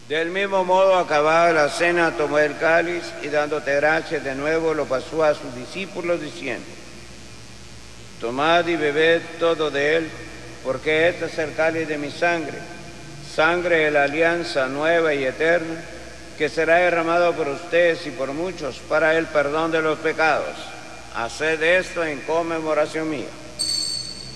Del mismo modo, acabada la cena, tomó el cáliz y dándote gracias de nuevo, lo pasó a sus discípulos diciendo: tomad y bebed todo de él, porque este es el cáliz de mi sangre, sangre de la alianza nueva y eterna, que será derramado por ustedes y por muchos para el perdón de los pecados. Haced esto en conmemoración mía.